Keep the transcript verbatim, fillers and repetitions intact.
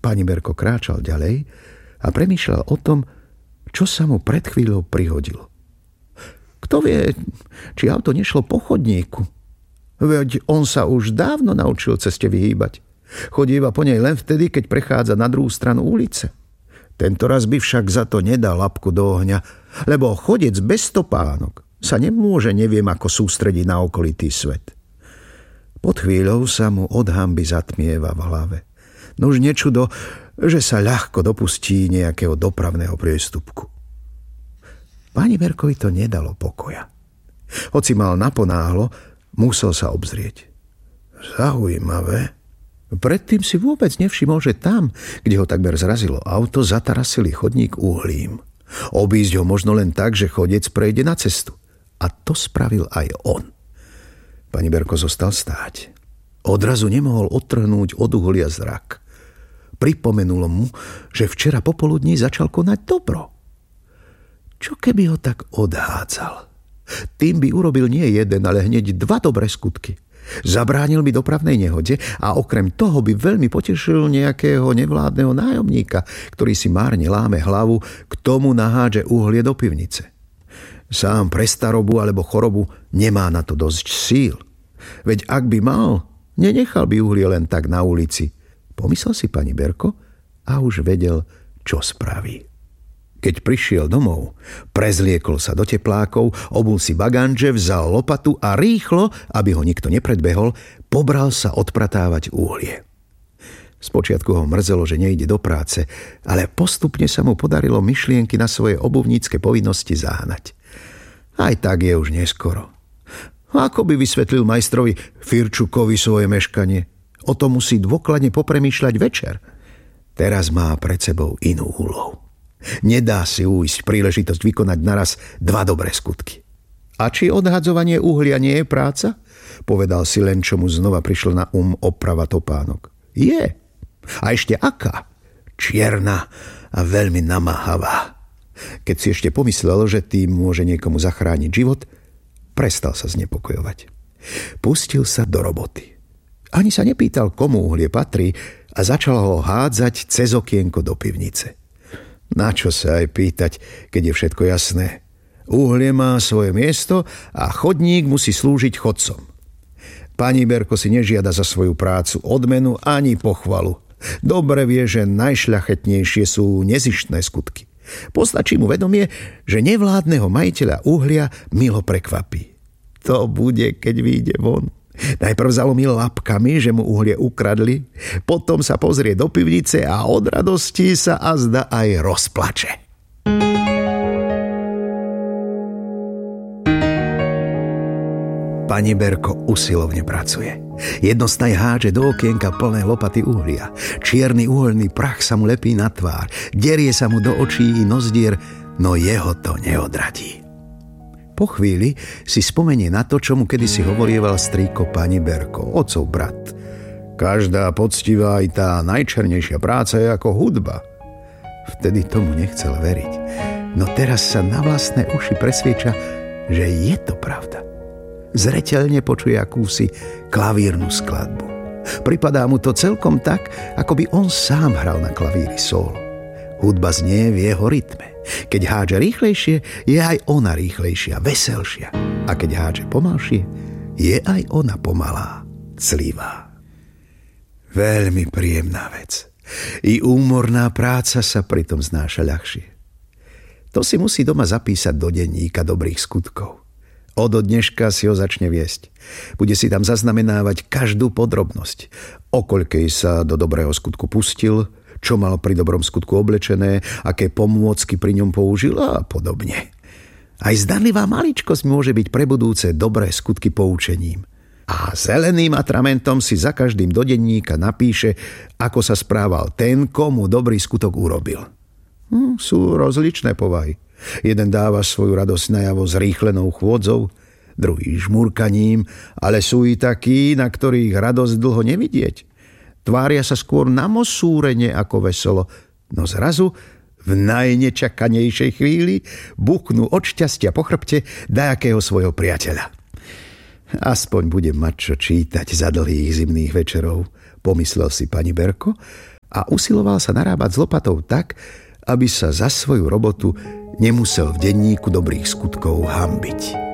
Pani Berko kráčal ďalej a premýšľal o tom, čo sa mu pred chvíľou prihodilo. Kto vie, či auto nešlo po chodníku? Veď on sa už dávno naučil ceste vyhýbať. Chodíva po nej len vtedy, keď prechádza na druhú stranu ulice. Tento raz by však za to nedal labku do ohňa, lebo chodec bez stopánok sa nemôže neviem ako sústrediť na okolitý svet. Pod chvíľou sa mu od hanby zatmieva v hlave. Nuž nečudo, že sa ľahko dopustí nejakého dopravného priestupku. Pani Berkovi to nedalo pokoja. Hoci mal naponáhlo, musel sa obzrieť. Zaujímavé. Predtým si vôbec nevšimol, že tam, kde ho takmer zrazilo auto, zatarasili chodník uhlím. Obísť ho možno len tak, že chodec prejde na cestu. A to spravil aj on. Pani Berko zostal stáť. Odrazu nemohol odtrhnúť od uhlia zrak. Pripomenulo mu, že včera popoludní začal konať dobro. Čo keby ho tak odhádzal? Tým by urobil nie jeden, ale hneď dva dobré skutky. Zabránil by dopravnej nehode a okrem toho by veľmi potešil nejakého nevládneho nájomníka, ktorý si márne láme hlavu, k tomu nahádže uhlie do pivnice. Sám pre starobu alebo chorobu nemá na to dosť síl. Veď ak by mal, nenechal by uhlie len tak na ulici. Pomyslel si pani Berko a už vedel, čo spraví. Keď prišiel domov, prezliekol sa do teplákov, obul si baganže, vzal lopatu a rýchlo, aby ho nikto nepredbehol, pobral sa odpratávať uhlie. Spočiatku ho mrzelo, že nejde do práce, ale postupne sa mu podarilo myšlienky na svoje obuvnícke povinnosti zahnať. Aj tak je už neskoro. Ako by vysvetlil majstrovi Firčukovi svoje meškanie? O tom musí dôkladne popremýšľať večer. Teraz má pred sebou inú úlohu. Nedá si ujsť príležitosť vykonať naraz dva dobré skutky. A či odhadzovanie uhlia nie je práca? Povedal si len, čo mu znova prišlo na um oprava topánok. Je. A ešte aká? Čierna a veľmi namáhavá. Keď si ešte pomyslel, že tým môže niekomu zachrániť život, prestal sa znepokojovať. Pustil sa do roboty. Ani sa nepýtal, komu uhlie patrí a začal ho hádzať cez okienko do pivnice. Na čo sa aj pýtať, keď je všetko jasné? Uhlie má svoje miesto a chodník musí slúžiť chodcom. Pani Berko si nežiada za svoju prácu odmenu ani pochvalu. Dobre vie, že najšľachetnejšie sú nezištné skutky. Postačí mu vedomie, že nevládneho majiteľa uhlia milo prekvapí. To bude, keď vyjde von. Najprv zalomil labkami, že mu uhlie ukradli, potom sa pozrie do pivnice a od radosti sa azda aj rozplače. Pani Berko usilovne pracuje. Jednostaj hádže do okienka plné lopaty uhlia. Čierny uhoľný prach sa mu lepí na tvár. Derie sa mu do očí i nozdier, no jeho to neodradí. Po chvíli si spomenie na to, čo mu kedysi hovorieval strýko pani Berko, otcov brat. Každá poctivá aj tá najčernejšia práca je ako hudba. Vtedy tomu nechcel veriť. No teraz sa na vlastné uši presvieča, že je to pravda. Zreteľne počuje akúsi klavírnu skladbu. Pripadá mu to celkom tak, ako by on sám hral na klavíri solo. Hudba znie v jeho rytme. Keď hádže rýchlejšie, je aj ona rýchlejšia, veselšia. A keď hádže pomalšie, je aj ona pomalá, clivá. Veľmi príjemná vec. I úmorná práca sa pritom znáša ľahšie. To si musí doma zapísať do denníka dobrých skutkov. Od dneška si ho začne viesť. Bude si tam zaznamenávať každú podrobnosť. O koľkej sa do dobrého skutku pustil, čo mal pri dobrom skutku oblečené, aké pomôcky pri ňom použil a podobne. Aj zdanlivá maličkosť môže byť pre budúce dobré skutky poučením. A zeleným atramentom si za každým do denníka napíše, ako sa správal ten, komu dobrý skutok urobil. Hm, sú rozličné povahy. Jeden dáva svoju radosť najavo zrýchlenou chôdzou, druhý žmurkaním, ale sú i takí, na ktorých radosť dlho nevidieť. Tvária sa skôr namosúrene ako veselo, no zrazu v najnečakanejšej chvíli buknú od šťastia po chrbte dajakého svojho priateľa. Aspoň budem mať čo čítať za dlhých zimných večerov, pomyslel si pani Berko a usiloval sa narábať s lopatou tak, aby sa za svoju robotu nemusel v denníku dobrých skutkov hanbiť.